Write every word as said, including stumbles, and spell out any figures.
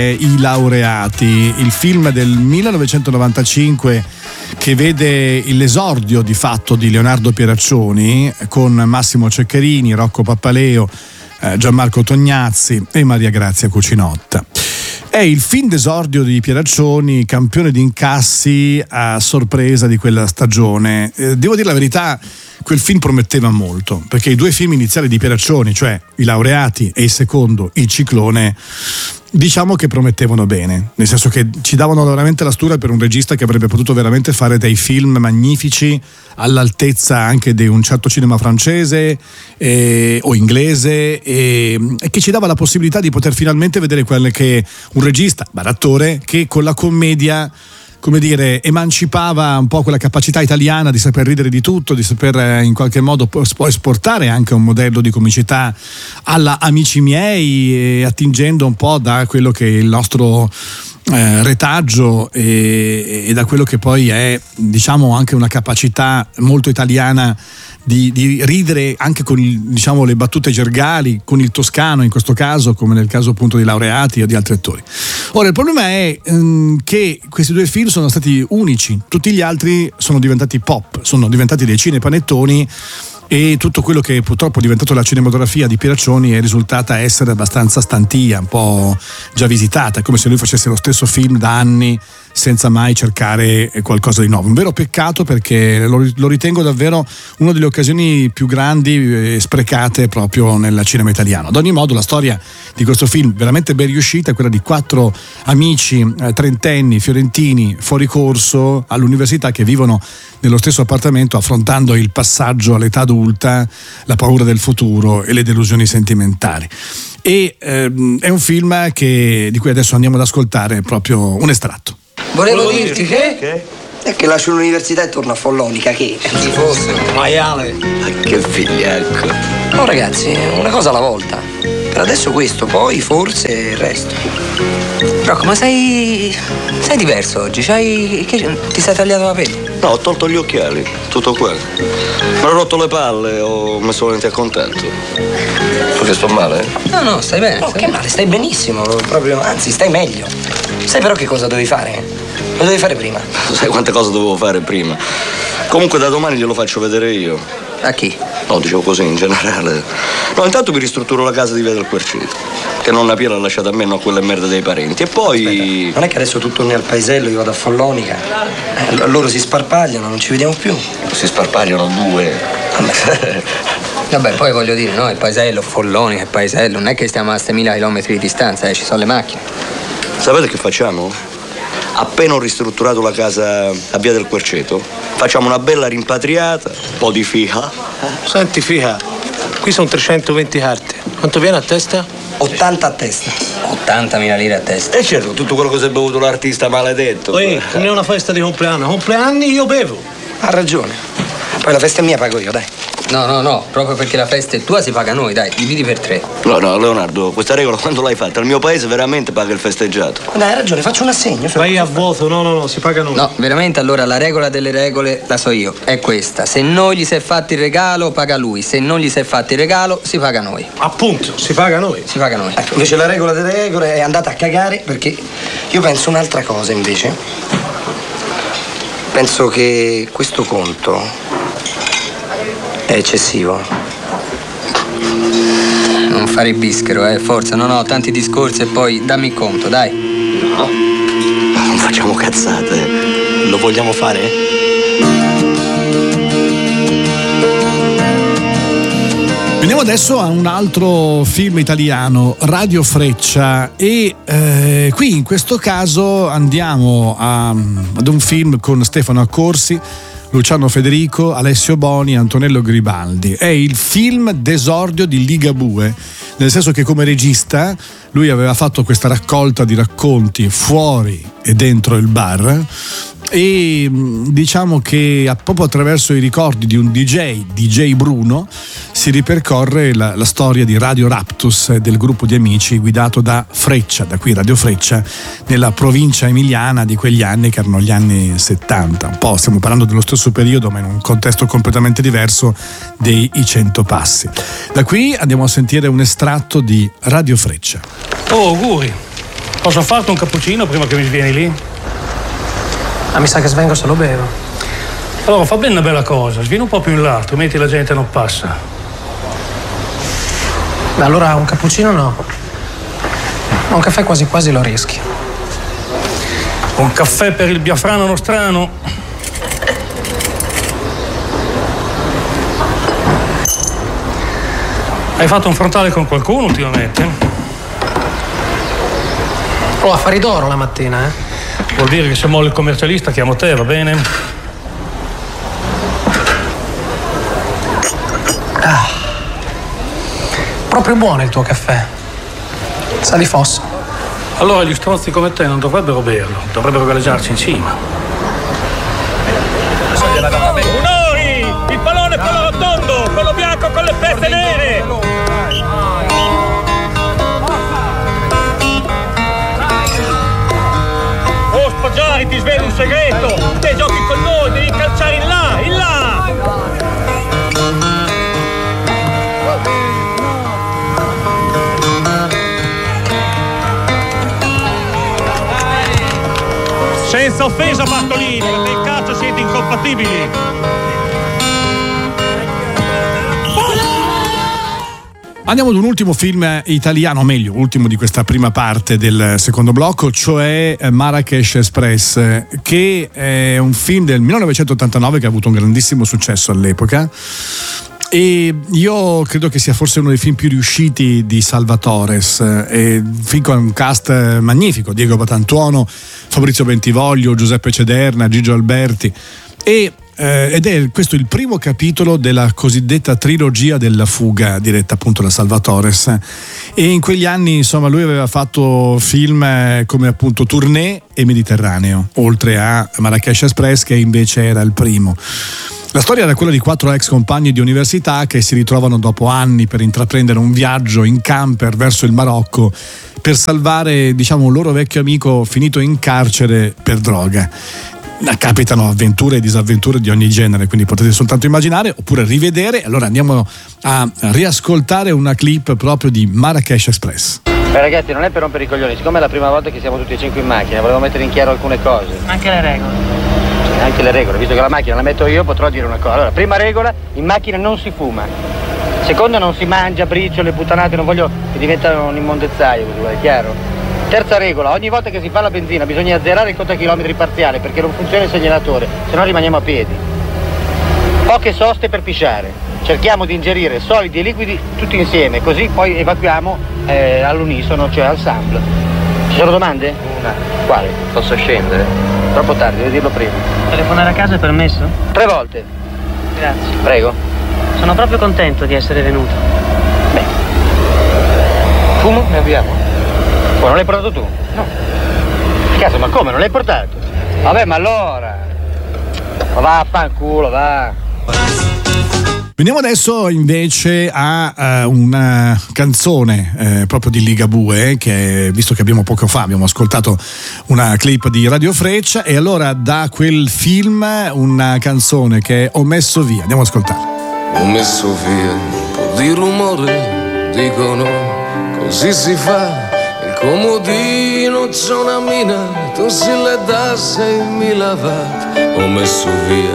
I laureati, il film del millenovecentonovantacinque che vede l'esordio di fatto di Leonardo Pieraccioni con Massimo Ceccherini, Rocco Pappaleo, eh, Gianmarco Tognazzi e Maria Grazia Cucinotta. È il film d'esordio di Pieraccioni, campione di incassi a sorpresa di quella stagione. Eh, devo dire la verità, quel film prometteva molto, perché i due film iniziali di Pieraccioni, cioè I laureati e il secondo, Il ciclone, diciamo che promettevano bene, nel senso che ci davano veramente la stura per un regista che avrebbe potuto veramente fare dei film magnifici all'altezza anche di un certo cinema francese eh, o inglese e, e che ci dava la possibilità di poter finalmente vedere quelle che un regista, barattore, che con la commedia, come dire, emancipava un po' quella capacità italiana di saper ridere di tutto, di saper eh, in qualche modo poi esportare anche un modello di comicità alla Amici miei, eh, attingendo un po' da quello che è il nostro eh, retaggio e, e da quello che poi è, diciamo, anche una capacità molto italiana Di, di ridere anche con il, diciamo, le battute gergali, con il toscano in questo caso, come nel caso appunto di Laureati o di altri attori. Ora il problema è ehm, che questi due film sono stati unici, tutti gli altri sono diventati pop, sono diventati dei cinepanettoni e tutto quello che purtroppo è diventato la cinematografia di Pieraccioni è risultata essere abbastanza stantia, un po' già visitata, come se lui facesse lo stesso film da anni senza mai cercare qualcosa di nuovo. Un vero peccato, perché lo, lo ritengo davvero una delle occasioni più grandi e sprecate proprio nel cinema italiano. Ad ogni modo la storia di questo film veramente ben riuscita è quella di quattro amici eh, trentenni fiorentini fuori corso all'università che vivono nello stesso appartamento affrontando il passaggio all'età adulta, la paura del futuro e le delusioni sentimentali. E ehm, è un film che, di cui adesso andiamo ad ascoltare proprio un estratto. Volevo, Volevo dirti che? che? È che lascio l'università e torno a Follonica, che? Chi fosse? Maiale. Ma che figliacco. No ragazzi, una cosa alla volta. Per adesso questo, poi forse il resto. Rocco, ma sei... sei diverso oggi? C'hai... Che... ti sei tagliato la pelle? No, ho tolto gli occhiali, tutto quello. Mi ho rotto le palle, ho messo lenti a contatto. Perché sto male? No, no, stai bene. No, stai che bene. Male, stai benissimo, proprio, anzi, stai meglio. Sai però che cosa dovevi fare? Lo dovevi fare prima. Sai quante cose dovevo fare prima? Comunque da domani glielo faccio vedere io. A chi? No, dicevo così in generale. No, intanto mi ristrutturo la casa di Via del Querceto, che nonna Pia l'ha lasciata a me, non a quelle merde dei parenti. E poi... Aspetta, non è che adesso tu torni al paesello, io vado a Follonica. Eh, loro si sparpagliano, non ci vediamo più. Si sparpagliano due. Vabbè. Vabbè, poi voglio dire, no, il paesello, Follonica, il paesello, non è che stiamo a seimila chilometri di distanza, eh, ci sono le macchine. Sapete che facciamo? Appena ho ristrutturato la casa a Via del Querceto, facciamo una bella rimpatriata, un po' di fiha. Senti fiha, qui sono trecentoventi carte. Quanto viene a testa? ottanta a testa. ottantamila lire a testa. E certo, tutto quello che si è bevuto l'artista maledetto. Poi, non è una festa di compleanno. Compleanni io bevo. Ha ragione. Poi la festa è mia, pago io, dai. No, no, no, proprio perché la festa è tua si paga noi, dai, dividi per tre. No, no, Leonardo, questa regola quando l'hai fatta? Il mio paese veramente paga il festeggiato. Dai, hai ragione, faccio un assegno. Vai a vuoto, no, no, no, si paga noi. No, veramente allora la regola delle regole la so io, è questa. Se non gli si è fatto il regalo, paga lui. Se non gli si è fatto il regalo, si paga noi. Appunto, si paga noi. Si paga noi. Ecco, invece la regola delle regole è andata a cagare perché io penso un'altra cosa invece. Penso che questo conto è eccessivo. Non fare il bischero, eh, forza, non ho tanti discorsi e poi dammi conto, dai. No, non facciamo cazzate. Lo vogliamo fare? Veniamo adesso a un altro film italiano, Radio Freccia, e eh, qui in questo caso andiamo a, ad un film con Stefano Accorsi, Luciano Federico, Alessio Boni, Antonello Gribaldi. È il film d'esordio di Ligabue, nel senso che come regista lui aveva fatto questa raccolta di racconti fuori e dentro il bar e diciamo che proprio attraverso i ricordi di un D J, D J Bruno, si ripercorre la, la storia di Radio Raptus e del gruppo di amici guidato da Freccia, da qui Radio Freccia, nella provincia emiliana di quegli anni che erano gli anni settanta. Un po' stiamo parlando dello stesso periodo ma in un contesto completamente diverso dei I Cento Passi. Da qui andiamo a sentire un estratto di Radio Freccia. Oh, auguri. Posso farti un cappuccino prima che mi svieni lì? Ah, mi sa che svengo se lo bevo. Allora, fa bene una bella cosa, svieni un po' più in là, altrimenti la gente non passa. Beh, allora un cappuccino no. Ma un caffè quasi quasi lo rischi. Un caffè per il biafrano nostrano. Hai fatto un frontale con qualcuno ultimamente? Ho affari d'oro la mattina, eh? Vuol dire che se mollo il commercialista chiamo te, va bene? Ah. Proprio buono il tuo caffè. Sa di fossa. Allora gli strozzi come te non dovrebbero berlo, dovrebbero galleggiarci in cima. Unori! Il pallone è quello rotondo, quello bianco con le pezze nere! Oh Spaggiari, ti svelo un segreto! Te giochi con noi, devi calciare in là, in là! Senza offesa Bartolini, perché in calcio siete incompatibili. Andiamo ad un ultimo film italiano, meglio, ultimo di questa prima parte del secondo blocco, cioè Marrakesh Express, che è un film del millenovecentottantanove che ha avuto un grandissimo successo all'epoca. E io credo che sia forse uno dei film più riusciti di Salvatores, e un film con un cast magnifico: Diego Batantuono, Fabrizio Bentivoglio, Giuseppe Cederna, Gigio Alberti, e eh, ed è questo il primo capitolo della cosiddetta trilogia della fuga, diretta appunto da Salvatores. E in quegli anni, insomma, lui aveva fatto film come appunto Tournée e Mediterraneo, oltre a Marrakesh Express, che invece era il primo. La storia era quella di quattro ex compagni di università che si ritrovano dopo anni per intraprendere un viaggio in camper verso il Marocco per salvare, diciamo, un loro vecchio amico finito in carcere per droga. Capitano avventure e disavventure di ogni genere, quindi potete soltanto immaginare oppure rivedere. Allora andiamo a riascoltare una clip proprio di Marrakesh Express. Beh ragazzi, non è per rompere i coglioni, siccome è la prima volta che siamo tutti e cinque in macchina, volevo mettere in chiaro alcune cose. Anche le regole. Anche le regole, visto che la macchina la metto io, potrò dire una cosa. Allora, prima regola, in macchina non si fuma. Seconda, non si mangia, briciole, puttanate, non voglio che diventano un immondezzaio, è chiaro? Terza regola, ogni volta che si fa la benzina bisogna azzerare il conto chilometri parziale perché non funziona il segnalatore, se no rimaniamo a piedi. Poche soste per pisciare. Cerchiamo di ingerire solidi e liquidi tutti insieme, così poi evacuiamo eh, all'unisono, cioè al ensemble. Ci sono domande? Una. Quale? Posso scendere? Troppo tardi, devi dirlo prima. Telefonare a casa è permesso? Tre volte. Grazie. Prego. Sono proprio contento di essere venuto. Beh. Fumo? Ne abbiamo? Oh, non l'hai portato tu? No. Cazzo, ma come? Non l'hai portato? Vabbè, ma allora. Ma va a fanculo, va. Veniamo adesso invece a uh, una canzone eh, proprio di Ligabue, che visto che abbiamo poco fa abbiamo ascoltato una clip di Radio Freccia, e allora da quel film una canzone che Ho messo via, andiamo ad ascoltare. Ho messo via un po' di rumore, dicono così si fa, il comodino c'è una mina, tu si le dà seimila watt. Ho messo via